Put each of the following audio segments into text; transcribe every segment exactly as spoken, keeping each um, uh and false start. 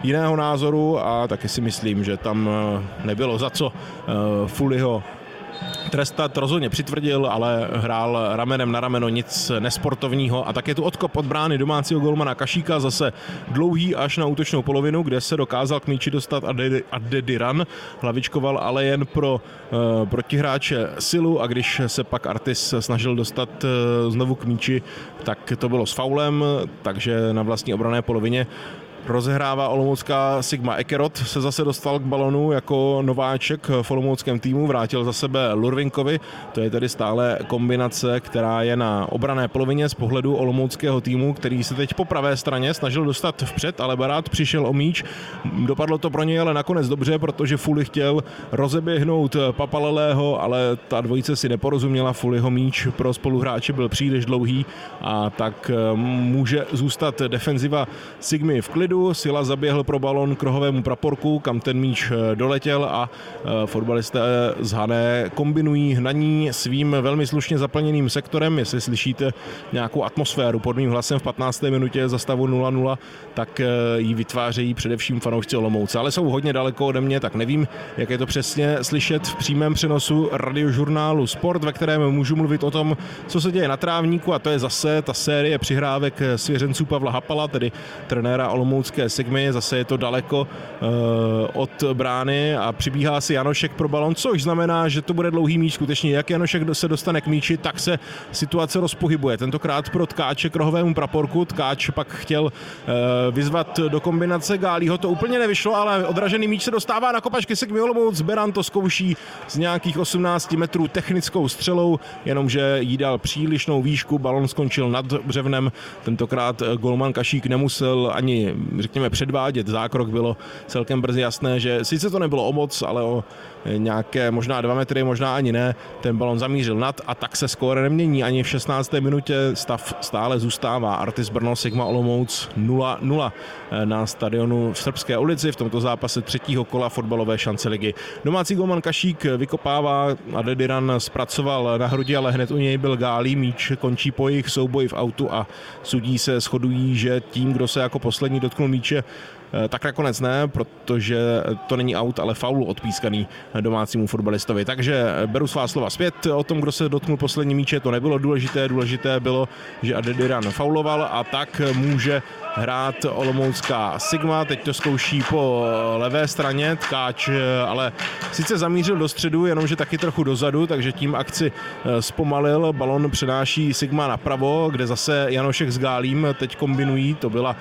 jiného názoru a taky si myslím, že tam nebylo za co Fuliho trestat, rozhodně přitvrdil, ale hrál ramenem na rameno, nic nesportovního a také tu odkop od brány domácího golmana Kašíka, zase dlouhý až na útočnou polovinu, kde se dokázal k míči dostat Adediran, hlavičkoval ale jen pro uh, protihráče Silu a když se pak Artis snažil dostat uh, znovu k míči, tak to bylo s faulem, takže na vlastní obranné polovině rozehrává olomoucká Sigma. Ekerot se zase dostal k balonu jako nováček v olomouckém týmu, vrátil za sebe Lurvinkovi, to je tedy stále kombinace, která je na obranné polovině z pohledu olomouckého týmu, který se teď po pravé straně snažil dostat vpřed, ale Barát přišel o míč, dopadlo to pro něj ale nakonec dobře, protože Fuli chtěl rozeběhnout Papalelého, ale ta dvojice si neporozuměla, Fuliho míč pro spoluhráče byl příliš dlouhý a tak může zůstat defenziva Sigmy v klidu. Sila zaběhl pro balon k rohovému praporku, kam ten míč doletěl a fotbalisté z Hané kombinují hnaní svým velmi slušně zaplněným sektorem. Jestli slyšíte nějakou atmosféru pod mým hlasem v patnácté minutě za stavu nula nula, tak ji vytvářejí především fanoušci Olomouce. Ale jsou hodně daleko ode mě, tak nevím, jak je to přesně slyšet v přímém přenosu radiožurnálu Sport, ve kterém můžu mluvit o tom, co se děje na trávníku, a to je zase ta série přihrávek svěřenců Pavla Hapala, tedy trenéra Olomouce Sigmy, zase je to daleko uh, od brány a přibíhá si Janošek pro balon, což znamená, že to bude dlouhý míč. Skutečně, jak Janošek se dostane k míči, tak se situace rozpohybuje. Tentokrát pro Tkáče k rohovému praporku. Tkáč pak chtěl uh, vyzvat do kombinace Gálího, to úplně nevyšlo, ale odražený míč se dostává na kopačky Sigmy Olomouc. Beran to zkouší z nějakých osmnácti metrů technickou střelou, jenomže jí dal přílišnou výšku, balon skončil nad břevnem. Tentokrát golman Kašík nemusel ani řekněme předvádět zákrok, bylo celkem brzy jasné, že sice to nebylo o moc, ale o nějaké možná dva metry, možná ani ne, ten balon zamířil nad a tak se skóre nemění ani v šestnácté minutě, stav stále zůstává Artis Brno Sigma Olomouc nula nula na stadionu v Srbské ulici v tomto zápase třetího kola fotbalové šance ligy. Domácí golman Kašík vykopává, Adediran zpracoval na hrudi, ale hned u něj byl Gálí, míč končí po jejich souboji v autu a sudí se shodují, že tím, kdo se jako poslední dotknul míče, tak nakonec ne, protože to není aut, ale faul odpískaný domácímu fotbalistovi. Takže beru svá slova zpět o tom, kdo se dotknul poslední míče, to nebylo důležité, důležité bylo, že Adediran fauloval a tak může hrát olomoucká Sigma. Teď to zkouší po levé straně, Tkáč ale sice zamířil do středu, jenomže taky trochu dozadu, takže tím akci zpomalil. Balon přenáší Sigma napravo, kde zase Janošek s Gálím teď kombinují. To byla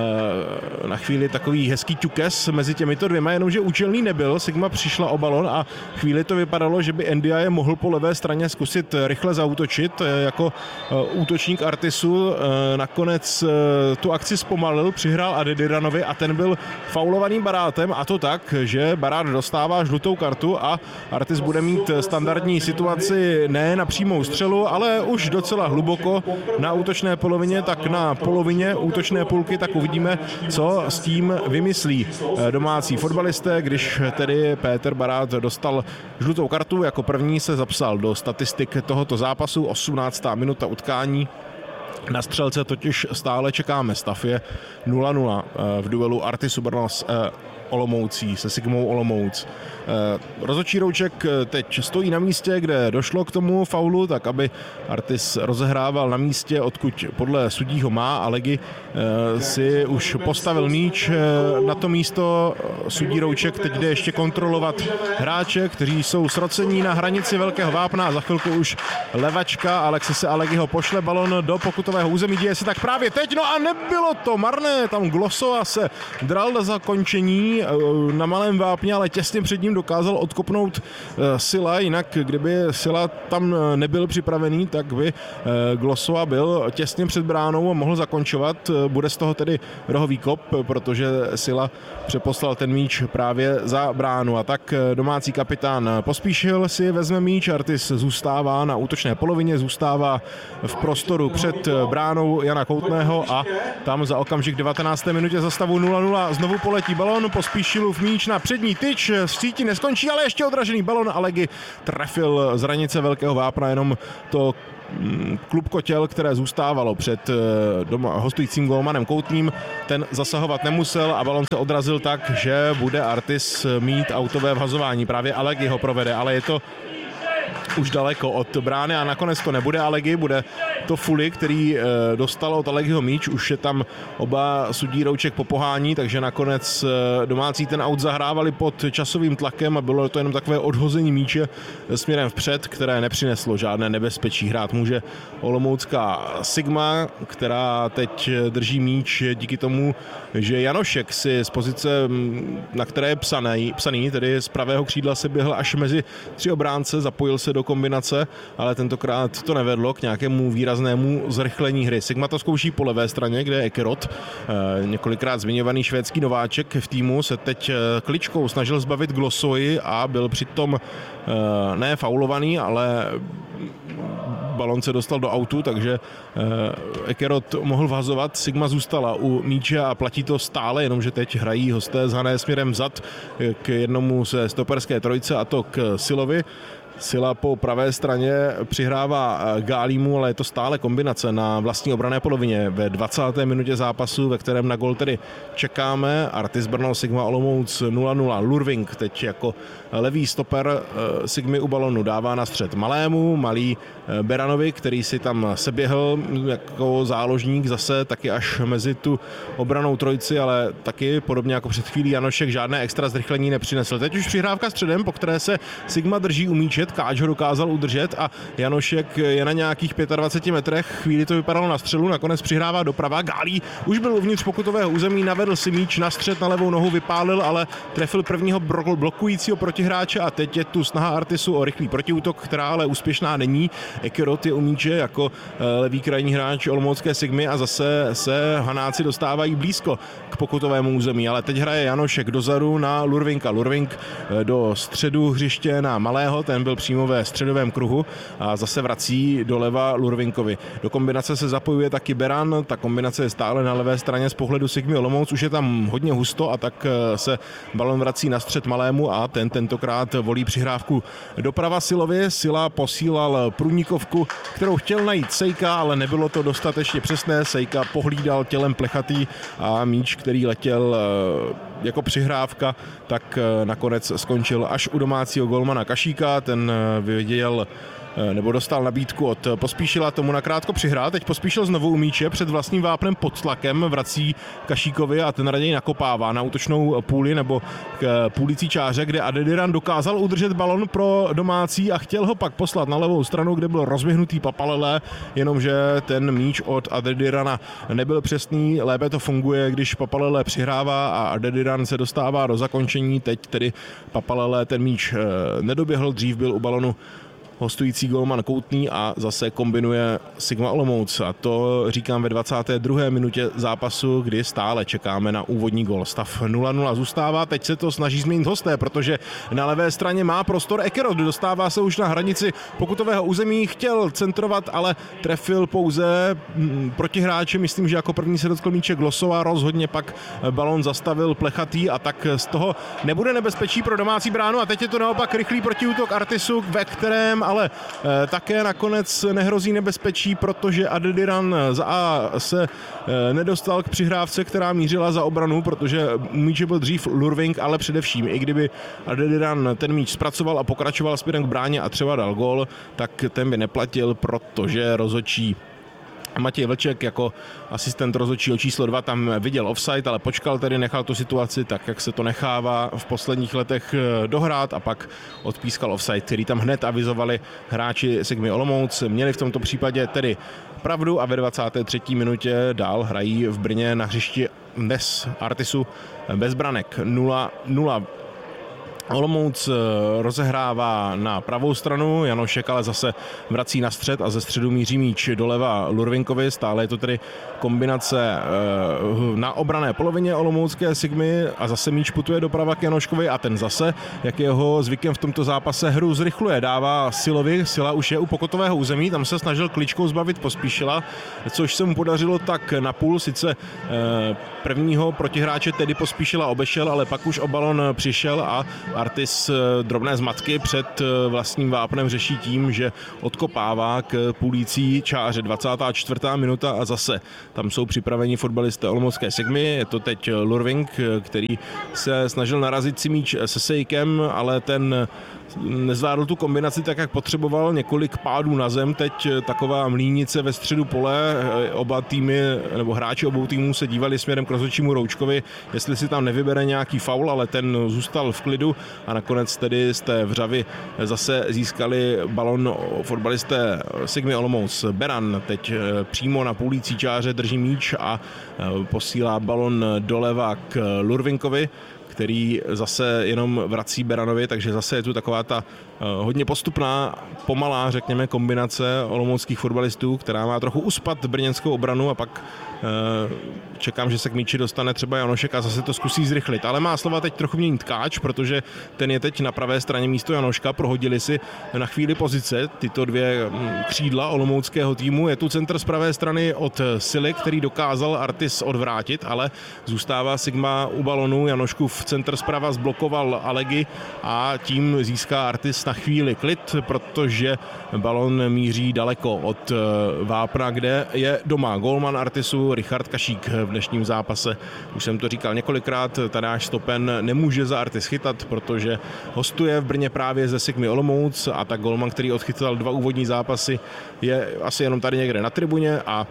na chvíli takový hezký ťukes mezi těmito dvěma, jenomže účelný nebyl. Sigma přišla o balon a chvíli to vypadalo, že by Ndiaye mohl po levé straně zkusit rychle zaútočit jako útočník Artisu. Nakonec tu akci zpomalil, přihrál Adediranovi a ten byl faulovaným Barátem, a to tak, že Barát dostává žlutou kartu a Artis bude mít standardní situaci ne na přímou střelu, ale už docela hluboko na útočné polovině, tak na polovině útočné půlky, tak uvidíme, co s tím vymyslí domácí fotbalisté, když tedy Péter Barát dostal žlutou kartu, jako první se zapsal do statistik tohoto zápasu, osmnáctá minuta utkání. Na střelce totiž stále čekáme, stav je nula nula v duelu Artisu Brno s Olomoucí, se Sigmou Olomouc. Rozhodčí Rouček teď stojí na místě, kde došlo k tomu faulu, tak aby Artis rozehrával na místě, odkud podle sudího má, a Legy si už postavil míč na to místo. Sudí Rouček teď jde ještě kontrolovat hráče, kteří jsou srocení na hranici velkého vápna a za chvilku už levačka Alexise Alegiho pošle balon do pokutového území. Děje se tak právě teď, no a nebylo to marné, tam Glosova se dral do zakončení na malém vápně, ale těsně před ním dokázal odkopnout Sila, jinak kdyby Sila tam nebyl připravený, tak by Glosova byl těsně před bránou a mohl zakončovat. Bude z toho tedy rohový kop, protože Sila přeposlal ten míč právě za bránu, a tak domácí kapitán Pospíšil si vezme míč, Artis zůstává na útočné polovině, zůstává v prostoru před bránou Jana Koutného a tam za okamžik devatenácté minutě za stavu nula nula znovu poletí balon, Pospíšilův míč na přední tyč, v síti neskončí, ale ještě odražený balon, Alegy trefil z hranice velkého vápna, jenom to klub Kotěl, které zůstávalo před doma, hostujícím golmanem Koutným, ten zasahovat nemusel a balon se odrazil tak, že bude Artis mít autové vhazování. Právě Alegi ho provede, ale je to už daleko od brány a nakonec to nebude Alegi, bude to Fuli, který e, dostal od Alegiho míč, už je tam oba sudí Rouček po pohání, takže nakonec e, domácí ten aut zahrávali pod časovým tlakem a bylo to jenom takové odhození míče směrem vpřed, které nepřineslo žádné nebezpečí. Hrát může olomoucká Sigma, která teď drží míč díky tomu, že Janošek si z pozice, na které je psaný, psaný tedy z pravého křídla se běhl až mezi tři obránce, zapojil se do kombinace, ale tentokrát to nevedlo k nějakému výraznému zrychlení hry. Sigma to zkouší po levé straně, kde je Ekerot, několikrát zmiňovaný švédský nováček v týmu, se teď kličkou snažil zbavit Glossoji a byl přitom ne faulovaný, ale balon se dostal do autu, takže Ekerot mohl vhazovat, Sigma zůstala u míče a platí to stále, jenomže teď hrají hosté zhané směrem vzad k jednomu ze stoperské trojice, a to k Silovi. Sila po pravé straně přihrává Gálímu, ale je to stále kombinace na vlastní obranné polovině ve dvacáté minutě zápasu, ve kterém na gol tedy čekáme. Artis Brno, Sigma Olomouc nula nula. Lurving teď jako levý stoper Sigmy u balonu dává na střed Malému, malý Beranovi, který si tam seběhl jako záložník zase taky až mezi tu obranou trojici, ale taky podobně jako před chvílí Janošek žádné extra zrychlení nepřinesl. Teď už přihrávka středem, po které se Sigma drží u míče, Káč ho dokázal udržet a Janošek je na nějakých dvaceti pěti metrech, chvíli to vypadalo na střelu, nakonec přihrává doprava. Gálí už byl uvnitř pokutového území, navedl si míč na střed, na levou nohu vypálil, ale trefil prvního blokujícího protihráče a teď je tu snaha Artisu o rychlý protiútok, která ale úspěšná není. Ekerot je u míče jako levý krajní hráč olomoucké Sigmy a zase se Hanáci dostávají blízko k pokutovému území, ale teď hraje Janošek dozadu na Lurvinka. Lurvink do středu hřiště na Malého, ten byl přímo ve středovém kruhu a zase vrací doleva Lurvinkovi. Do kombinace se zapojuje taky Beran, ta kombinace je stále na levé straně z pohledu Sigmy Olomouc, už je tam hodně husto a tak se balon vrací na střed Malému a ten tentokrát volí přihrávku doprava Silovi. Sila posílal průnikovku, kterou chtěl najít Sejka, ale nebylo to dostatečně přesné. Sejka pohlídal tělem plechatý a míč, který letěl jako přihrávka, tak nakonec skončil až u domácího golmana Kašíka. Ten vyvěděl nebo dostal nabídku od Pospíšila, tomu nakrátko přihrál. Teď Pospíšil znovu u míče před vlastním vápnem pod tlakem, vrací Kašíkovi a ten raději nakopává na útočnou půli nebo k půlicí čáře, kde Adediran dokázal udržet balon pro domácí a chtěl ho pak poslat na levou stranu, kde byl rozběhnutý Papalele, jenomže ten míč od Adedirana nebyl přesný. Lépe to funguje, když Papalele přihrává a Adediran se dostává do zakončení. Teď tedy Papalele ten míč nedoběhl, dřív byl u balonu hostující golman Koutný a zase kombinuje Sigma Olomouc. A to říkám ve dvacáté druhé minutě zápasu, kdy stále čekáme na úvodní gol. Stav nula nula zůstává, teď se to snaží změnit hosté, protože na levé straně má prostor Ekerot, dostává se už na hranici pokutového území, chtěl centrovat, ale trefil pouze protihráče, myslím, že jako první se dotkl míče Glossova, rozhodně pak balon zastavil Plechatý a tak z toho nebude nebezpečí pro domácí bránu a teď je to naopak rychlý protiútok Artisu, ve kterém ale e, také nakonec nehrozí nebezpečí, protože Adediran za A se e, nedostal k přihrávce, která mířila za obranu, protože míče byl dřív Lurving, ale především, i kdyby Adediran ten míč zpracoval a pokračoval směrem k bráně a třeba dal gól, tak ten by neplatil, protože rozhodčí Matěj Vlček jako asistent rozhodčího číslo dva tam viděl offside, ale počkal tedy, nechal tu situaci tak, jak se to nechává v posledních letech dohrát a pak odpískal offside, který tam hned avizovali hráči Sigmy Olomouc. Měli v tomto případě tedy pravdu a ve dvacáté třetí minutě dál hrají v Brně na hřišti dnes Artisu bez branek nula nula. Olomouc rozehrává na pravou stranu, Janošek ale zase vrací na střed a ze středu míří míč doleva Lurvinkovi, stále je to tedy kombinace na obranné polovině olomoucké Sigmy a zase míč putuje doprava k Janoškovi a ten zase, jak jeho zvykem v tomto zápase, hru zrychluje, dává Silovi, Sila už je u pokutového území, tam se snažil kličkou zbavit Pospíšila, což se mu podařilo tak na půl, sice prvního protihráče tedy Pospíšila obešel, ale pak už o balon přišel a Artis drobné zmatky před vlastním vápnem řeší tím, že odkopává k půlící čáře. dvacátá čtvrtá minuta a zase tam jsou připraveni fotbalisté olomoucké Sigmy. Je to teď Lurving, který se snažil narazit si míč se Sejkem, ale ten nezvládl tu kombinaci tak, jak potřeboval, několik pádů na zem, teď taková mlýnice ve středu pole, oba týmy, nebo hráči obou týmů se dívali směrem k rozhodčímu Roučkovi, jestli si tam nevybere nějaký faul, ale ten zůstal v klidu a nakonec tedy z té vřavy zase získali balon fotbalisté Sigmy Olomouc. Beran teď přímo na půlící čáře drží míč a posílá balon doleva k Lurvinkovi, který zase jenom vrací Beranovi, takže zase je tu taková ta hodně postupná, pomalá, řekněme, kombinace olomouckých fotbalistů, která má trochu uspat brněnskou obranu a pak čekám, že se k míči dostane třeba Janošek a zase to zkusí zrychlit. Ale má slova teď trochu mění Tkáč, protože ten je teď na pravé straně místo Janoška, prohodili si na chvíli pozice tyto dvě křídla olomouckého týmu. Je tu centr z pravé strany od Sily, který dokázal Artis odvrátit, ale zůstává Sigma u balonu. Janoškův centr zprava zblokoval Alegy a tím získá Artis na chvíli klid, protože balon míří daleko od vápna, kde je doma gólman Artisu Richard Kašík v dnešním zápase. Už jsem to říkal několikrát, Tadáš Stopen nemůže za Artis chytat, protože hostuje v Brně právě ze Sigmy Olomouc a tak gólman, který odchytal dva úvodní zápasy, je asi jenom tady někde na tribuně a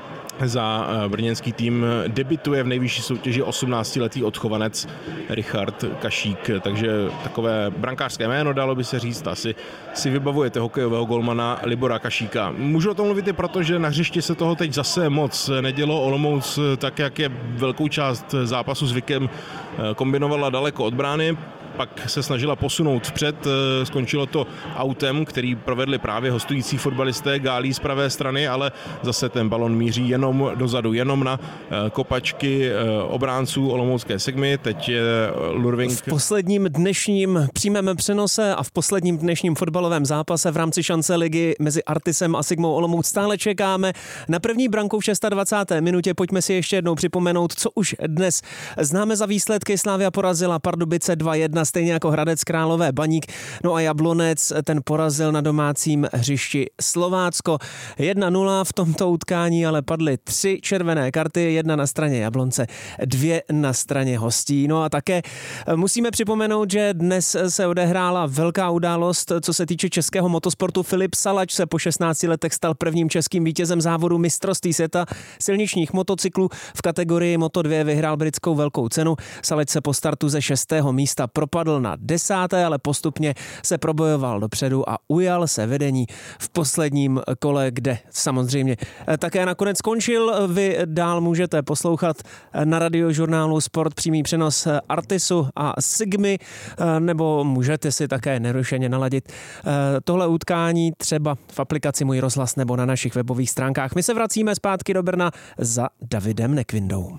za brněnský tým debituje v nejvyšší soutěži osmnáctiletý odchovanec Richard Kašík, takže takové brankářské jméno, dalo by se říct, asi si vybavujete hokejového golmana Libora Kašíka. Můžu o tom mluvit i proto, že na hřišti se toho teď zase moc nedělo. Olomouc, tak jak je velkou část zápasu zvykem, kombinovala daleko od brány, pak se snažila posunout vpřed, skončilo to autem, který provedli právě hostující fotbalisté Gálí z pravé strany, ale zase ten balon míří jenom dozadu, jenom na kopačky obránců olomoucké Sigmy. Teď je Lurving. V posledním dnešním přímém přenose a v posledním dnešním fotbalovém zápase v rámci šance ligy mezi Artisem a Sigmou Olomouc stále čekáme na první branku v dvacáté šesté minutě. Pojďme si ještě jednou připomenout, co už dnes známe za výsledky. Slavia porazila Pardubice dva jedna, stejně jako Hradec Králové Baník. No a Jablonec ten porazil na domácím hřišti Slovácko. jedna nula v tomto utkání, ale padly tři červené karty, jedna na straně Jablonce, dvě na straně hostí. No a také musíme připomenout, že dnes se odehrála velká událost, co se týče českého motosportu. Filip Salač se po šestnácti letech stal prvním českým vítězem závodu mistrovství světa silničních motocyklů. V kategorii Moto dva vyhrál britskou velkou cenu. Salač se po startu ze šestého místa propadl na desáté, ale postupně se probojoval dopředu a ujal se vedení v posledním kole, kde samozřejmě také nakonec skončil. Vy dál můžete poslouchat na radiožurnálu Sport přímý přenos Artisu a Sigmy, nebo můžete si také nerušeně naladit tohle utkání třeba v aplikaci Můj rozhlas nebo na našich webových stránkách. My se vracíme zpátky do Brna za Davidem Nekvindou.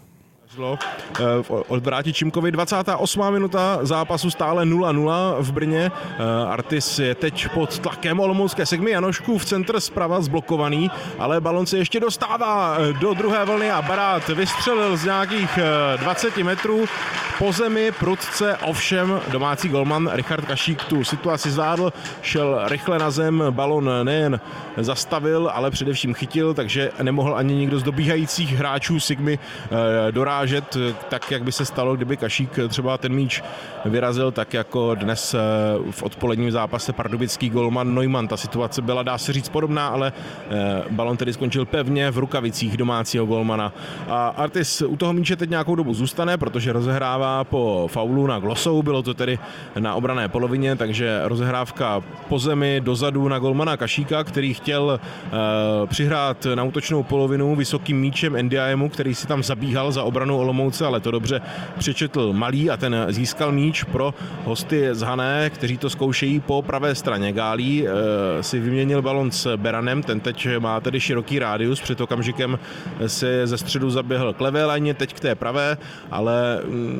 Odvrátit Čimkovi dvacátá osmá minuta zápasu, stále nula nula v Brně. Artis je teď pod tlakem olomoucké Sigmy. Janoškův centr zprava zblokovaný, ale balon se ještě dostává do druhé vlny a Barát vystřelil z nějakých dvaceti metrů po zemi prudce, ovšem domácí golman Richard Kašík tu situaci zvládl, šel rychle na zem, balon nejen zastavil, ale především chytil, takže nemohl ani nikdo z dobíhajících hráčů Sigmy dorážet tak, jak by se stalo, kdyby Kašík třeba ten míč vyrazil, tak jako dnes v odpoledním zápase pardubický golman Neumann. Ta situace byla, dá se říct, podobná, ale balon tedy skončil pevně v rukavicích domácího golmana. A Artis u toho míče teď nějakou dobu zůstane, protože rozehrává po faulu na Glosou, bylo to tedy na obrané polovině, takže rozehrávka po zemi dozadu na golmana Kašíka, který chtěl přihrát na útočnou polovinu vysokým míčem Ndiayemu, který si tam zabíhal za obranu Olomouce, ale to dobře přečetl Malý a ten získal míč pro hosty z Hané, kteří to zkoušejí po pravé straně. Gálí e, si vyměnil balon s Beranem, ten teď má tedy široký rádius, před okamžikem se ze středu zaběhl k levé léně, teď k té pravé, ale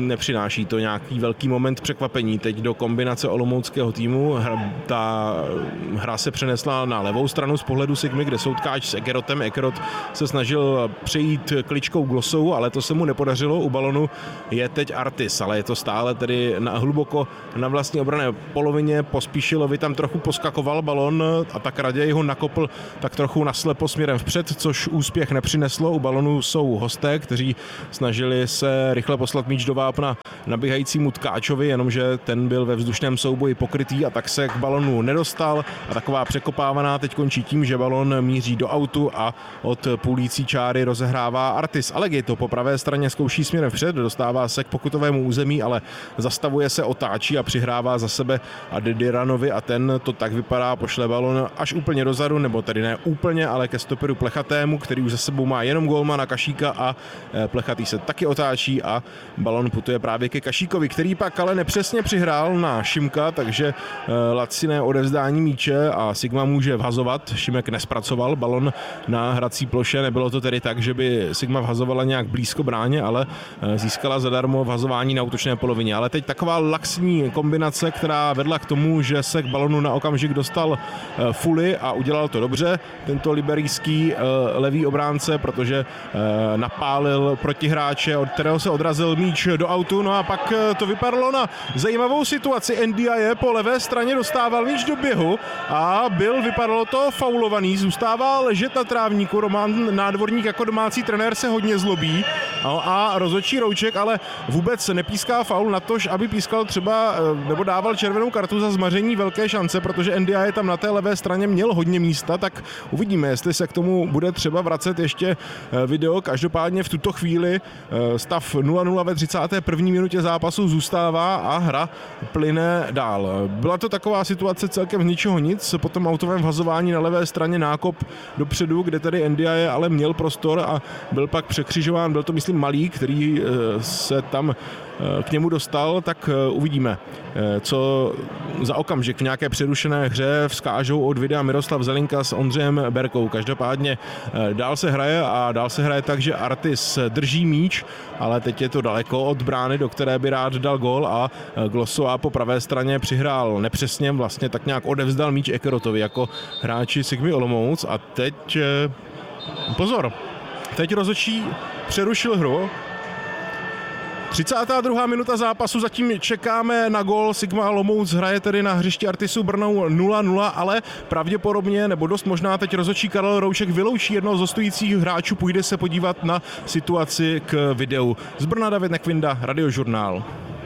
nepřináší to nějaký velký moment překvapení teď do kombinace olomouckého týmu. Hra, ta hra se přenesla na levou stranu z pohledu Sigmy, kde jsou tkáč s Ekerotem. Ekerot se snažil přejít kličkou Glosou, ale to se mu nepodařilo. U balonu je teď Artis, ale je to stále tedy na, hluboko na vlastní obranné polovině. Pospíšilovi tam trochu poskakoval balon a tak raději ho nakopl tak trochu naslepo směrem vpřed, což úspěch nepřineslo. U balonu jsou hosté, kteří snažili se rychle poslat míč do vápna nabíhajícímu tkáčovi, jenomže ten byl ve vzdušném souboji pokrytý a tak se k balonu nedostal a taková překopávaná teď končí tím, že balon míří do autu a od půlící čáry rozehrává Artis Allegito. Po pravé straně zkouší směrem vpřed, dostává se k pokutovému území, ale zastavuje se, otáčí a přihrává za sebe Adediranovi a ten to tak vypadá, pošle balon až úplně dozadu, nebo tedy ne úplně, ale ke stoperu Plechatému, který už za sebou má jenom golmana Kašíka a Plechatý se taky otáčí a balon putuje právě ke Kašíkovi, který pak ale nepřesně přihrál na Šimka, takže laciné odevzdání míče a Sigma může vhazovat. Šimek nespracoval balon na hrací ploše, nebylo to tedy tak, že by Sigma vhazovala nějak blízko bráně, ale získala zadarmo vhazování na útočné polovině. Ale teď taková laxní kombinace, která vedla k tomu, že se k balonu na okamžik dostal Fully a udělal to dobře. Tento liberijský levý obránce, protože napálil protihráče, od kterého se odrazil míč do autu, no a pak to vypadalo na zajímavou situaci. N D I po levé straně dostával míč do běhu a byl, vypadalo to, faulovaný, zůstává ležet na trávníku. Roman Nádvorník jako domácí trenér se hodně zlobí a rozhodčí Rouček ale vůbec nepíská faul, natož aby pískal třeba nebo dával červenou kartu za zmaření velké šance, protože N D I tam na té levé straně měl hodně místa, tak uvidíme, jestli se k tomu bude třeba vracet ještě video. Každopádně v tuto chvíli stav nula nula ve třicáté první minutě zápasu zůstává a hra plyne dál. Byla to taková situace celkem z ničeho nic, po tom autovém vhazování na levé straně nákop dopředu, kde tedy N D I ale měl prostor a byl pak překřižován, byl to myslím Malý, který se tam k němu dostal, tak uvidíme, co za okamžik v nějaké přerušené hře vzkážou od videa Miroslav Zelinka s Ondřejem Berkou. Každopádně dál se hraje a dál se hraje tak, že Artis drží míč, ale teď je to daleko od brány, do které by rád dal gól a Glosová po pravé straně přihrál nepřesně, vlastně tak nějak odevzdal míč Ekerotovi jako hráči Sigmy Olomouc a teď pozor, teď rozhodčí přerušil hru. třicátá druhá minuta zápasu, zatím čekáme na gól. Sigma Olomouc hraje tedy na hřišti Artisu Brno nula nula, ale pravděpodobně, nebo dost možná teď rozhodčí Karel Rouček vyloučí jednoho z hostujících hráčů, půjde se podívat na situaci k videu. Z Brna David Nekvinda, Radiožurnál.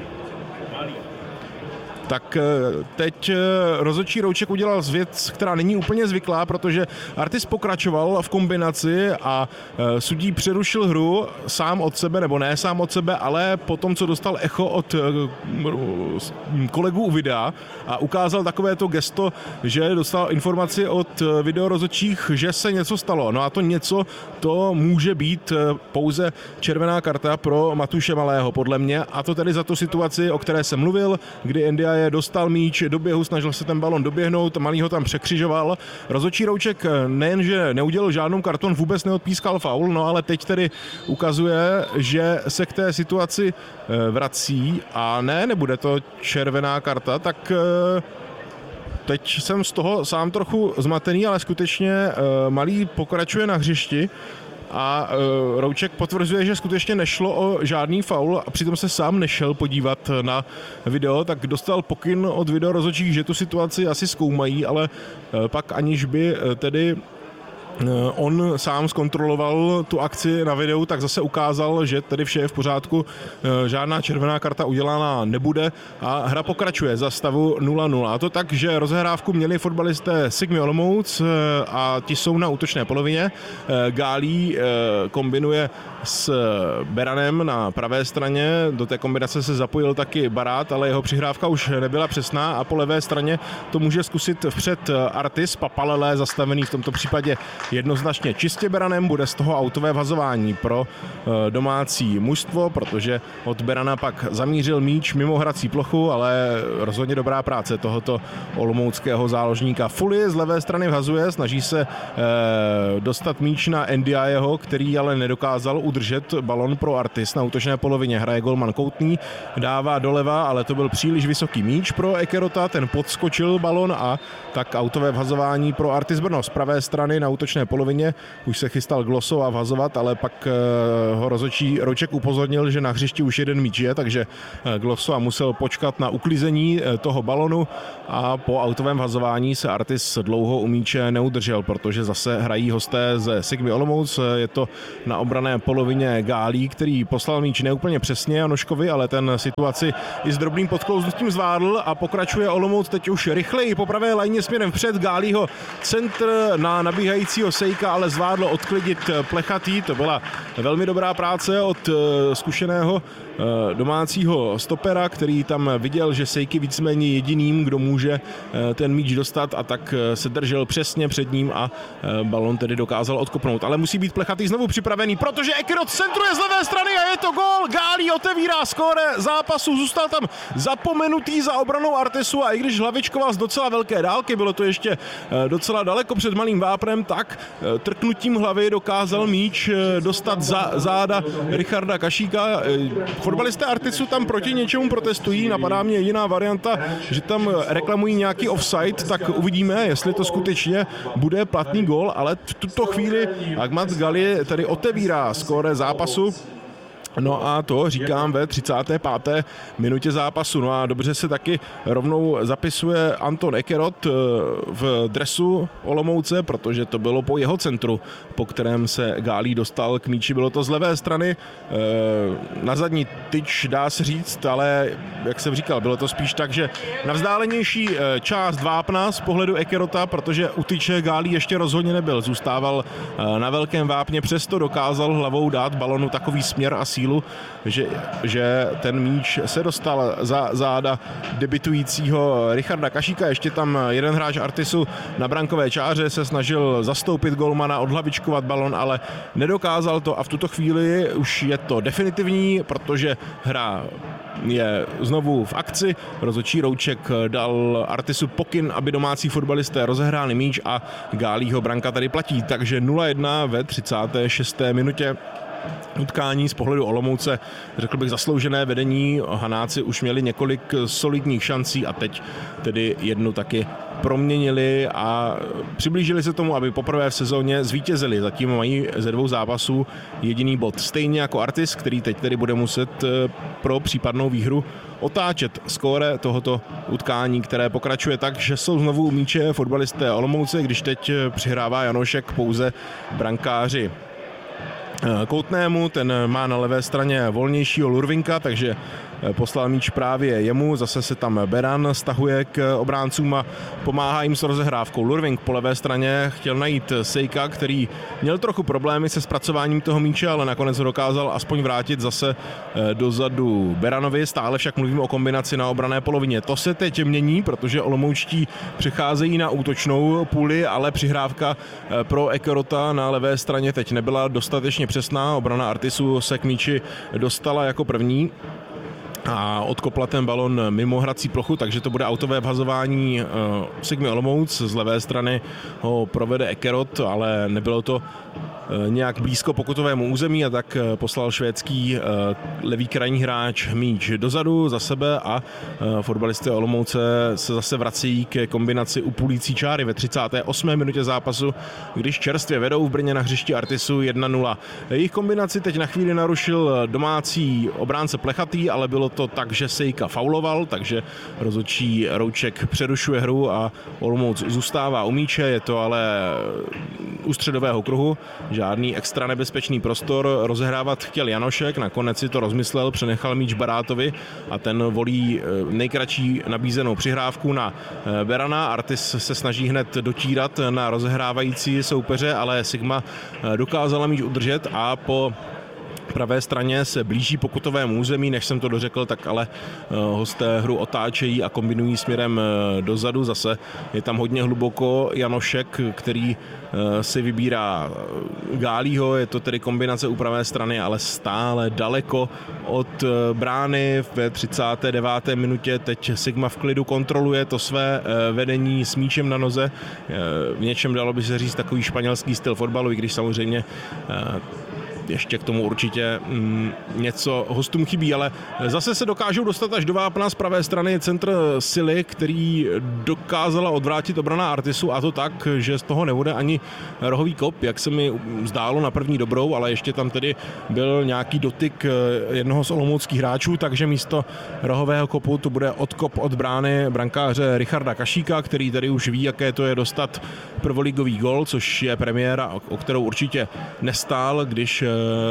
Tak teď rozhodčí Rouček udělal věc, která není úplně zvyklá, protože Artis pokračoval v kombinaci a sudí přerušil hru sám od sebe, nebo ne sám od sebe, ale po tom, co dostal echo od kolegů u videa a ukázal takovéto gesto, že dostal informaci od videorozhodčích, že se něco stalo. No a to něco, to může být pouze červená karta pro Matuše Malého, podle mě, a to tedy za tu situaci, o které jsem mluvil, kdy N D I dostal míč do běhu, snažil se ten balon doběhnout, Malý ho tam překřižoval. Rozhodčí Rouček nejenže neudělal žádnou karton, vůbec neodpískal faul, no ale teď tedy ukazuje, že se k té situaci vrací a ne, nebude to červená karta, tak teď jsem z toho sám trochu zmatený, ale skutečně Malý pokračuje na hřišti a uh, Rouček potvrzuje, že skutečně nešlo o žádný faul a přitom se sám nešel podívat na video, tak dostal pokyn od videorozhodčích, že tu situaci asi zkoumají, ale uh, pak aniž by uh, tedy on sám zkontroloval tu akci na videu, tak zase ukázal, že tedy vše je v pořádku, žádná červená karta udělána nebude a hra pokračuje za stavu nula nula. A to tak, že rozehrávku měli fotbalisté Sigmy Olomouc a ti jsou na útočné polovině. Gálí kombinuje s Beranem na pravé straně, do té kombinace se zapojil taky Barát, ale jeho přihrávka už nebyla přesná a po levé straně to může zkusit vpřed Artis, Papalele zastavený v tomto případě jednoznačně čistě Beranem, bude z toho autové vhazování pro domácí mužstvo, protože od Berana pak zamířil míč mimo hrací plochu, ale rozhodně dobrá práce tohoto olomouckého záložníka. Fully z levé strany vhazuje, snaží se dostat míč na Ndiayeho, který ale nedokázal udržet balon pro Artis na útočné polovině. Hraje golman Koutný, dává doleva, ale to byl příliš vysoký míč pro Ekerota, ten podskočil balon a tak autové vhazování pro Artis Brno. Z pravé strany na útočné polovině už se chystal Glosso vhazovat, ale pak ho rozhodčí Rouček upozornil, že na hřišti už jeden míč je, takže Glosso musel počkat na uklizení toho balonu a po autovém vhazování se Artis dlouho u míče neudržel, protože zase hrají hosté ze Sigmy Olomouc. Je to na obranné polovině Gálí, který poslal míč neúplně přesně Janoškovi, ale ten situaci i s drobným podklouznutím zvládl a pokračuje Olomouc teď už rychleji po pravé lajně směrem vpřed. Gálího centr na nabíhajícího Sejka ale zvládlo odklidit Plechatý. To byla velmi dobrá práce od zkušeného domácího stopera, který tam viděl, že Sejk je víceméně jediným, kdo může ten míč dostat, a tak se držel přesně před ním a balon tedy dokázal odkopnout. Ale musí být Plechatý znovu připravený, protože Ekerot centruje z levé strany a je to gól. Gálí otevírá skóre zápasu, zůstal tam zapomenutý za obranou Artisu a i když hlavičkoval z docela velké dálky, bylo to ještě docela daleko před malým vápnem, tak trknutím hlavy dokázal míč dostat za záda Richarda Kašíka. Fotbalisté Artisu tam proti něčemu protestují, napadá mě jediná varianta, že tam reklamují nějaký offside, tak uvidíme, jestli to skutečně bude platný gól, ale v tuto chvíli Ahmad Gali tady otevírá skóre zápasu. No a to říkám ve třicáté páté minutě zápasu. No a dobře se taky rovnou zapisuje Anton Ekerot v dresu Olomouce, protože to bylo po jeho centru, po kterém se Gálí dostal k míči. Bylo to z levé strany na zadní tyč, dá se říct, ale jak jsem říkal, bylo to spíš tak, že na vzdálenější část vápna z pohledu Ekerota, protože u tyče Gálí ještě rozhodně nebyl. Zůstával na velkém vápně, přesto dokázal hlavou dát balonu takový směr a sílu, že, že ten míč se dostal za záda debitujícího Richarda Kašíka. Ještě tam jeden hráč Artisu na brankové čáře se snažil zastoupit golmana, odhlavičkovat balon, ale nedokázal to a v tuto chvíli už je to definitivní, protože hra je znovu v akci. Rozhodčí Rouček dal Artisu pokyn, aby domácí fotbalisté rozehráli míč a Gálího branka tady platí, takže nula jedna ve třicáté šesté minutě utkání. Z pohledu Olomouce, řekl bych, zasloužené vedení. Hanáci už měli několik solidních šancí a teď tedy jednu taky proměnili a přiblížili se tomu, aby poprvé v sezóně zvítězili. Zatím mají ze dvou zápasů jediný bod. Stejně jako Artis, který teď tedy bude muset pro případnou výhru otáčet skóre tohoto utkání, které pokračuje tak, že jsou znovu u míče fotbalisté Olomouce, když teď přihrává Janošek pouze brankáři Koutnému, ten má na levé straně volnějšího Lurvinka, takže poslal míč právě jemu, zase se tam Beran stahuje k obráncům a pomáhá jim s rozehrávkou. Lurvink po levé straně chtěl najít Sejka, který měl trochu problémy se zpracováním toho míče, ale nakonec ho dokázal aspoň vrátit zase dozadu Beranovi. Stále však mluvím o kombinaci na obranné polovině. To se teď mění, protože olomoučtí přecházejí na útočnou půli, ale přihrávka pro Ekerota na levé straně teď nebyla dostatečně přesná. Obrana Artisu se k míči dostala jako první a odkopla ten balon mimo hrací plochu, takže to bude autové vhazování uh, Sigmy Olomouc. Z levé strany ho provede Ekerot, ale nebylo to uh, nějak blízko pokutovému území a tak uh, poslal švédský uh, levý krajní hráč míč dozadu za sebe a uh, fotbalisté Olomouce se zase vrací ke kombinaci u půlící čáry ve třicáté osmé minutě zápasu, když čerstvě vedou v Brně na hřišti Artisu jedna nula. Jejich kombinaci teď na chvíli narušil domácí obránce Plechatý, ale bylo to tak, že Sejka fauloval, takže rozhodčí Rouček přerušuje hru a Olomouc zůstává u míče. Je to ale u středového kruhu, žádný extra nebezpečný prostor rozehrávat chtěl Janošek, nakonec si to rozmyslel, přenechal míč Barátovi a ten volí nejkratší nabízenou přihrávku na Berana. Artis se snaží hned dotírat na rozehrávající soupeře, ale Sigma dokázala míč udržet a po pravé straně se blíží pokutovému území, než jsem to dořekl, tak ale hosté hru otáčejí a kombinují směrem dozadu. Zase je tam hodně hluboko Janošek, který si vybírá Gálího, je to tedy kombinace u pravé strany, ale stále daleko od brány. Ve třicáté deváté minutě teď Sigma v klidu kontroluje to své vedení s míčem na noze. V něčem dalo by se říct takový španělský styl fotbalu, i když samozřejmě ještě k tomu určitě mm, něco hostům chybí, ale zase se dokážou dostat až do vápna z pravé strany centr sily, který dokázala odvrátit obrana Artisu, a to tak, že z toho nebude ani rohový kop, jak se mi zdálo na první dobrou, ale ještě tam tedy byl nějaký dotyk jednoho z olomouckých hráčů, takže místo rohového kopu to bude odkop od brány brankáře Richarda Kašíka, který tady už ví, jaké to je dostat prvoligový gol, což je premiéra, o kterou určitě nestál, když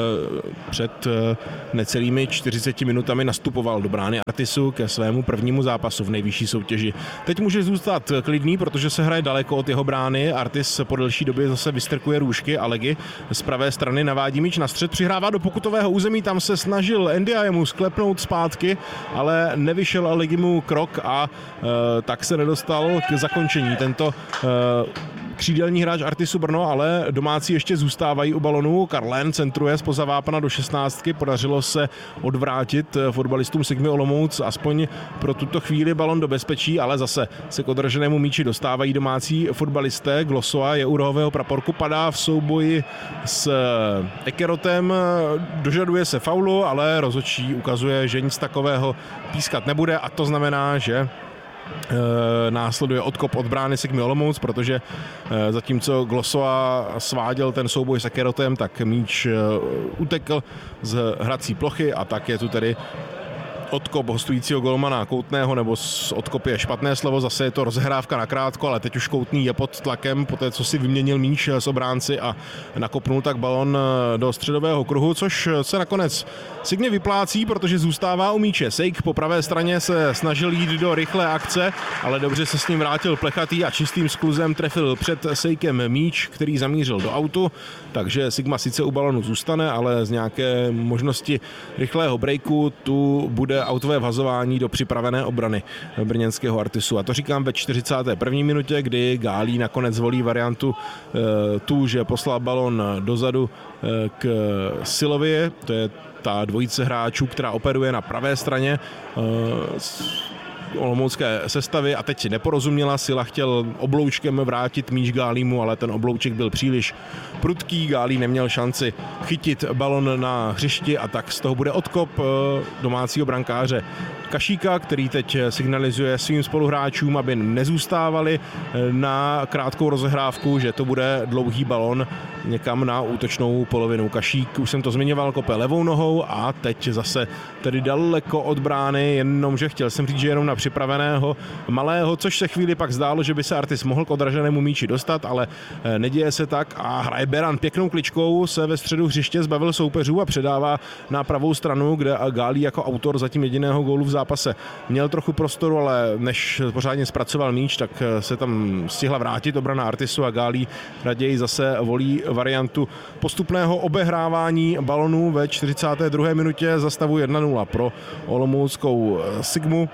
před necelými čtyřiceti minutami nastupoval do brány Artisu ke svému prvnímu zápasu v nejvyšší soutěži. Teď může zůstat klidný, protože se hraje daleko od jeho brány. Artis po delší době zase vystrkuje růžky a Legy z pravé strany navádí míč na střed, přihrává do pokutového území, tam se snažil Ndiayemu sklepnout zpátky, ale nevyšel Legy mu krok a e, tak se nedostal k zakončení. Tento e, křídelní hráč Artisu Brno, ale domácí ještě zůstávají u balonu. Karlén centruje zpoza vápna do šestnáctky. Podařilo se odvrátit fotbalistům Sigmy Olomouc aspoň pro tuto chvíli balon do bezpečí, ale zase se k odraženému míči dostávají domácí fotbalisté. Glosova je u rohového praporku, padá v souboji s Ekerotem, dožaduje se faulu, ale rozhodčí ukazuje, že nic takového pískat nebude, a to znamená, že E, následuje odkop od brány Sigmy Olomouc, protože e, zatímco Glosova sváděl ten souboj s Ekerotem, tak míč e, utekl z hrací plochy, a tak je tu tedy odkop hostujícího golmana Koutného, nebo odkop je špatné slovo, zase je to rozehrávka nakrátko, ale teď už Koutný je pod tlakem po té, co si vyměnil míč s obránci a nakopnul tak balon do středového kruhu, což se nakonec Signě vyplácí, protože zůstává u míče. Sejk po pravé straně se snažil jít do rychlé akce, ale dobře se s ním vrátil Plechatý a čistým skluzem trefil před Sejkem míč, který zamířil do autu, takže Sigma sice u balonu zůstane, ale z nějaké možnosti rychlého breaku tu bude autové vhazování do připravené obrany brněnského Artisu. A to říkám ve čtyřicáté první minutě, kdy Gálí nakonec volí variantu e, tu, že poslal balon dozadu e, k Silovi, to je ta dvojice hráčů, která operuje na pravé straně e, olomoucké sestavy, a teď si neporozuměla. Sila chtěl obloučkem vrátit míč Gálímu, ale ten oblouček byl příliš prudký, Gálí neměl šanci chytit balon na hřišti, a tak z toho bude odkop domácího brankáře Kašíka, který teď signalizuje svým spoluhráčům, aby nezůstávali na krátkou rozehrávku, že to bude dlouhý balon někam na útočnou polovinu. Kašík, už jsem to zmiňoval, kope levou nohou a teď zase tedy daleko od brány, jenomže chtěl jsem říct, že jenom na připraveného malého, což se chvíli pak zdálo, že by se Artis mohl k odraženému míči dostat, ale neděje se tak a hraje Beran pěknou kličkou, se ve středu hřiště zbavil soupeřů a předává na pravou stranu, kde Gálí jako autor zatím jediného gólu v zápase měl trochu prostoru, ale než pořádně zpracoval míč, tak se tam stihla vrátit obrana Artisu a Gálí raději zase volí variantu postupného obehrávání balonů ve čtyřicáté druhé minutě za stavu jedna nula pro olomouckou Sigmu.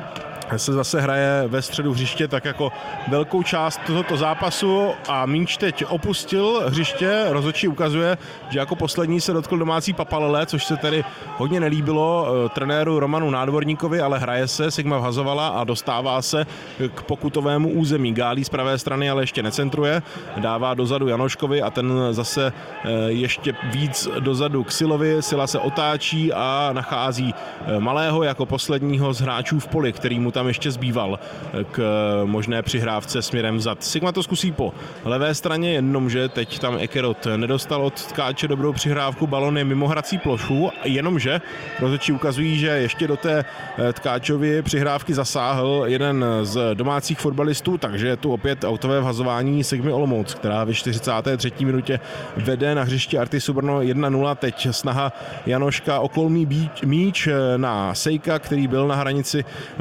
Se zase hraje ve středu hřiště tak jako velkou část tohoto zápasu a míč teď opustil hřiště. Rozhodčí ukazuje, že jako poslední se dotkl domácí Papalele, což se tedy hodně nelíbilo trenéru Romanu Nádvorníkovi, ale hraje se, Sigma vhazovala a dostává se k pokutovému území. Gálí z pravé strany ale ještě necentruje, dává dozadu Janoškovi a ten zase ještě víc dozadu k Silovi. Sila se otáčí a nachází Malého jako posledního z hráčů v poli, který mu tam ještě zbýval k možné přihrávce směrem vzad. Sigma to zkusí po levé straně, jenomže teď tam Ekerot nedostal od Tkáče dobrou přihrávku, balon je mimo hrací plochu, jenomže rozhodčí ukazují, že ještě do té Tkáčovy přihrávky zasáhl jeden z domácích fotbalistů, takže je tu opět autové vhazování Sigmy Olomouc, která ve čtyřicáté třetí minutě vede na hřišti Artisu Brno jedna nula. Teď snaha Janoška o kolmý míč na Sejka, který byl na hranici vápna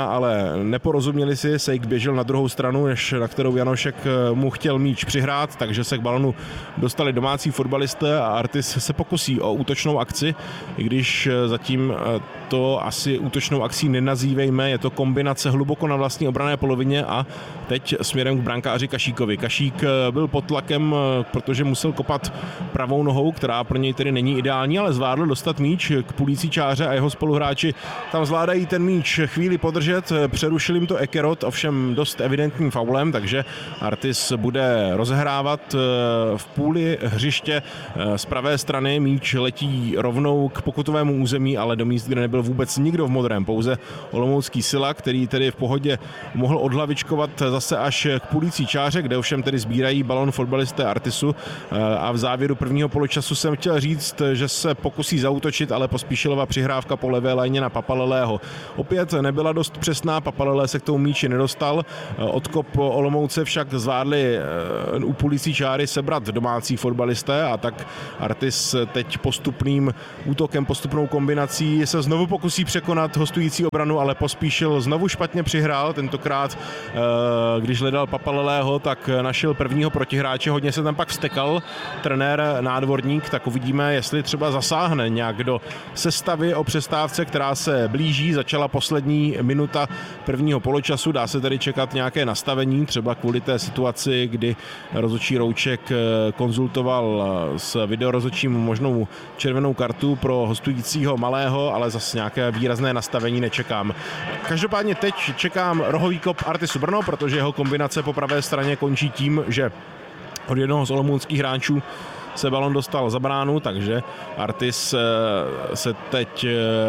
ale neporozuměli si, Sejk běžel na druhou stranu, než na kterou Janošek mu chtěl míč přihrát, takže se k balonu dostali domácí fotbalisté a Artis se pokusí o útočnou akci, i když zatím to asi útočnou akcí nenazývejme, je to kombinace hluboko na vlastní obranné polovině a teď směrem k brankáři Kašíkovi. Kašík byl pod tlakem, protože musel kopat pravou nohou, která pro něj tedy není ideální, ale zvládl dostat míč k půlící čáře a jeho spoluhráči tam zvládají ten míč chvíli podržet, přerušil jim to Ekerot, ovšem dost evidentním faulem, takže Artis bude rozehrávat v půli hřiště z pravé strany, míč letí rovnou k pokutovému území, ale do míst, kde nebyl vůbec nikdo v modrém, pouze olomoucký Sila, který tedy v pohodě mohl odhlavičkovat zase až k půlící čáře, kde ovšem tedy sbírají balon fotbalisté Artisu a v závěru prvního poločasu jsem chtěl říct, že se pokusí zaútočit, ale Pospíšilova přihrávka po levé lajně na Papalelého opět nebyla dost přesná, Papalelé se k tomu míči nedostal, odkop Olomouce však zvládli u půlící čáry sebrat domácí fotbalisté a tak Artis teď postupným útokem, postupnou kombinací se znovu pokusí překonat hostující obranu, ale Pospíšil znovu špatně přihrál, tentokrát když hledal Papalelého, tak našel prvního protihráče, hodně se tam pak vztekal trenér Nádvorník, tak uvidíme, jestli třeba zasáhne nějak do sestavy o přestávce, která se blíží, začala poslední minuta prvního poločasu, dá se tedy čekat nějaké nastavení, třeba kvůli té situaci, kdy rozhodčí Rouček konzultoval s videorozhodčím možnou červenou kartu pro hostujícího Malého, ale zase nějaké výrazné nastavení nečekám. Každopádně teď čekám rohový kop Artisu Brno, protože jeho kombinace po pravé straně končí tím, že od jednoho z olomouckých hráčů se balon dostal za bránu, takže Artis se teď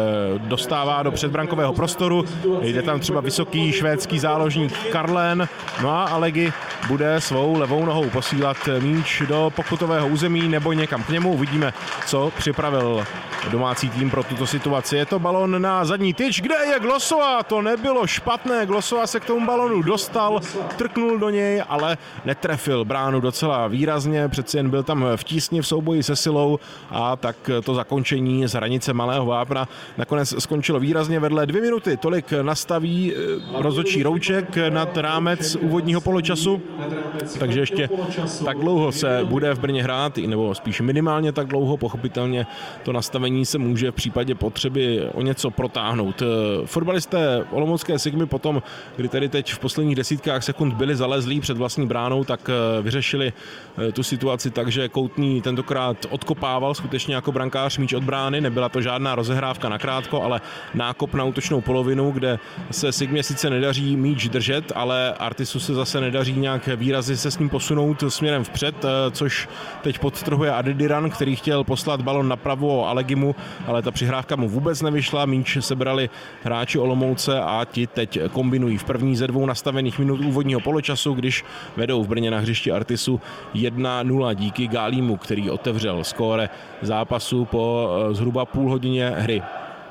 dostává do předbrankového prostoru. Jde tam třeba vysoký švédský záložník Karlén, no a Alegi bude svou levou nohou posílat míč do pokutového území nebo někam k němu. Uvidíme, co připravil domácí tým pro tuto situaci. Je to balon na zadní tyč, kde je Glosova, to nebylo špatné, Glosova se k tomu balonu dostal, trknul do něj, ale netrefil bránu docela výrazně, přeci jen byl tam v tísni v souboji se Silou a tak to zakončení z hranice Malého Vápna nakonec skončilo výrazně vedle dvě minuty. Tolik nastaví rozhodčí Rouček nad rámec úvodního poločasu, takže ještě tak dlouho se bude v Brně hrát, nebo spíš minimálně tak dlouho, pochopitelně to nastavení se může v případě potřeby o něco protáhnout. Fotbalisté olomoucké Sigmy potom, kdy tedy teď v posledních desítkách sekund byli zalezlí před vlastní bránou, tak vyřešili tu situaci tak, že Koutný tentokrát odkopával skutečně jako brankář míč od brány, nebyla to žádná rozehrávka nakrátko, ale nákop na útočnou polovinu, kde se Sigmě sice nedaří míč držet, ale Artisu se zase nedaří nějak výrazy se s ním posunout směrem vpřed, což teď podtrhuje Adediran, který chtěl poslat balon napravo Alegimu, ale ta přihrávka mu vůbec nevyšla, míč sebrali hráči Olomouce a ti teď kombinují v první ze dvou nastavených minut úvodního poločasu, když vedou v Brně na hřišti Artisu jedna nula díky Gálímu, který otevřel skóre zápasu po zhruba půl hodině hry.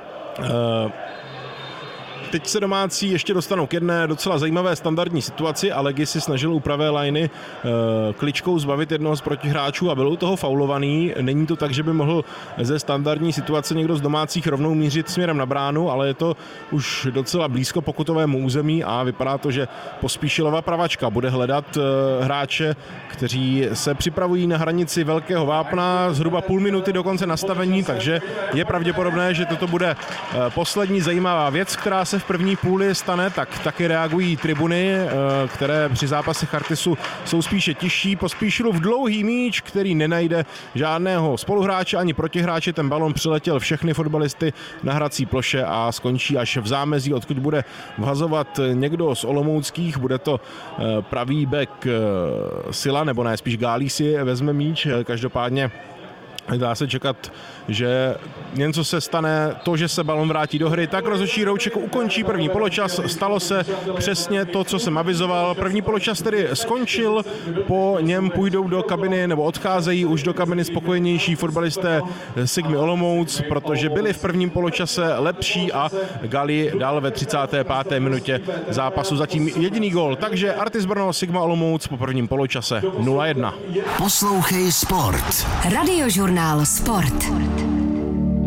Teď se domácí ještě dostanou k jedné docela zajímavé standardní situaci a Legi si snažil u pravé lajny e, kličkou zbavit jednoho z protihráčů a byl u toho faulovaný. Není to tak, že by mohl ze standardní situace někdo z domácích rovnou mířit směrem na bránu, ale je to už docela blízko pokutovému území a vypadá to, že Pospíšilova pravačka bude hledat e, hráče, kteří se připravují na hranici Velkého Vápna, zhruba půl minuty do konce nastavení, takže je pravděpodobné, že toto bude e, poslední zajímavá věc, která se v první půli stane, tak taky reagují tribuny, které při zápasech Artisu jsou spíše tižší. Pospíšilův dlouhý míč, který nenajde žádného spoluhráče ani protihráče, ten balon přiletěl všechny fotbalisty na hrací ploše a skončí až v zámezí, odkud bude vhazovat někdo z olomouckých, bude to pravý bek Sila, nebo ne, spíš Gálí si vezme míč, každopádně dá se čekat, že něco se stane, to, že se balon vrátí do hry, tak rozhodčí Rouček ukončí první poločas. Stalo se přesně to, co jsem avizoval. První poločas tedy skončil, po něm půjdou do kabiny, nebo odcházejí už do kabiny spokojenější fotbalisté Sigmy Olomouc, protože byli v prvním poločase lepší a Gali dal ve třicáté páté minutě zápasu zatím jediný gól. Takže Artis Brno, Sigma Olomouc po prvním poločase nula jedna. Poslouchej Sport. Radiožurnál Sport.